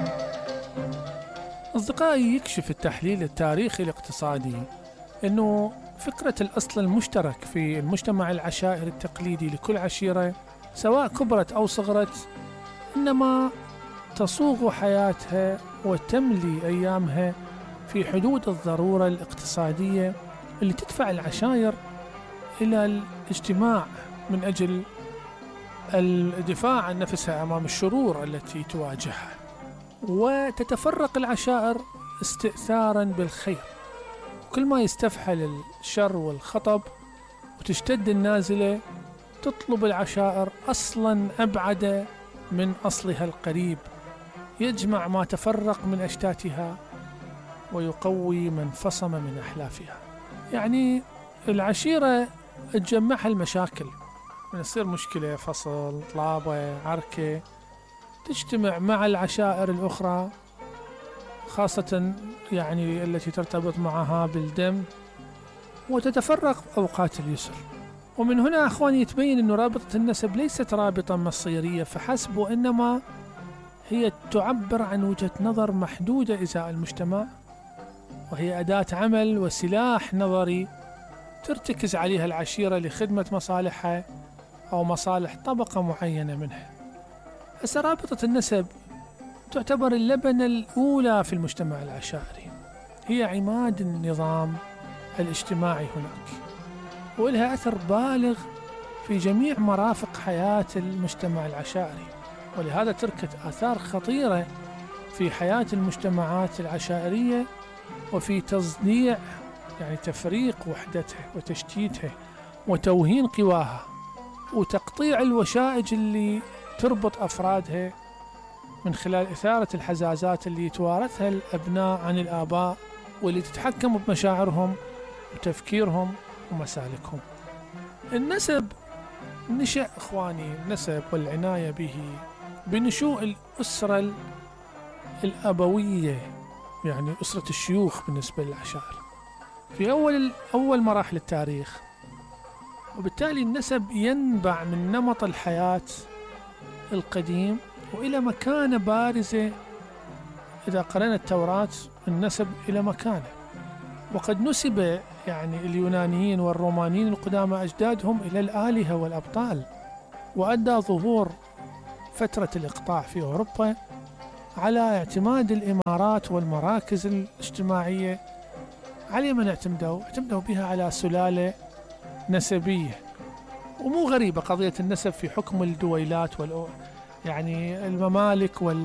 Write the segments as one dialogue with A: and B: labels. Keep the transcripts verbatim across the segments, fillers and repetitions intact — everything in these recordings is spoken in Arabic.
A: أصدقائي، يكشف التحليل التاريخي الاقتصادي أنه فكرة الأصل المشترك في المجتمع العشائري التقليدي لكل عشيرة سواء كبرت أو صغرت إنما تصوغ حياتها وتملي أيامها في حدود الضرورة الاقتصادية اللي تدفع العشائر إلى الاجتماع من أجل الدفاع عن نفسها أمام الشرور التي تواجهها. وتتفرق العشائر استئثارا بالخير، كل ما يستفحل الشر والخطب وتشتد النازلة تطلب العشائر أصلا أبعد من أصلها القريب، يجمع ما تفرق من أشتاتها ويقوي من فصم من أحلافها. يعني العشيرة تجمعها المشاكل، من يصير مشكلة فصل طلابة عركة تجتمع مع العشائر الأخرى خاصة يعني التي ترتبط معها بالدم وتتفرق أوقات اليسر. ومن هنا أخواني يتبين أن رابطة النسب ليست رابطة مصيرية فحسب، وإنما هي تعبر عن وجهة نظر محدودة إزاء المجتمع، وهي أداة عمل وسلاح نظري ترتكز عليها العشيرة لخدمة مصالحها أو مصالح طبقة معينة منها. هسه رابطة النسب تعتبر اللبنة الأولى في المجتمع العشائري، هي عماد النظام الاجتماعي هناك، ولها أثر بالغ في جميع مرافق حياة المجتمع العشائري، ولهذا تركت آثار خطيرة في حياة المجتمعات العشائرية وفي تصديع يعني تفريق وحدتها وتشتيتها وتوهين قواها وتقطيع الوشائج اللي تربط أفرادها من خلال إثارة الحزازات اللي يتوارثها الأبناء عن الآباء واللي تتحكم بمشاعرهم وتفكيرهم ومسالكهم. النسب نشأ إخواني، النسب والعناية به بنشوء الأسرة الأبوية، يعني أسرة الشيوخ بالنسبة للعشائر في أول أول مراحل التاريخ، وبالتالي النسب ينبع من نمط الحياة القديم وإلى مكانة بارزة. إذا قرأنا التوراة النسب إلى مكانة، وقد نسب يعني اليونانيين والرومانيين القدامى أجدادهم إلى الآلهة والأبطال، وأدى ظهور فترة الإقطاع في أوروبا على اعتماد الإمارات والمراكز الاجتماعية على من اعتمدوا اعتمدوا بها على سلالة نسبية. ومو غريبة قضية النسب في حكم الدويلات وال يعني الممالك وال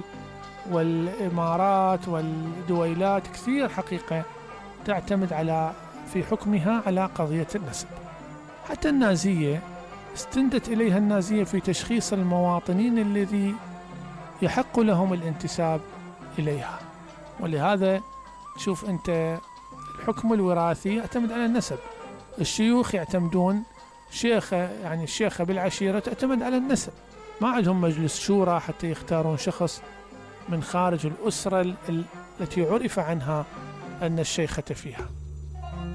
A: والإمارات والدويلات كثير حقيقة تعتمد على في حكمها على قضية النسب. حتى النازية استندت إليها النازية في تشخيص المواطنين الذي يحق لهم الانتساب إليها، ولهذا تشوف أنت الحكم الوراثي يعتمد على النسب، الشيوخ يعتمدون شيخة يعني الشيخة بالعشيرة تعتمد على النسب، ما عندهم مجلس شورى حتى يختارون شخص من خارج الأسرة التي عرف عنها أن الشيخة فيها.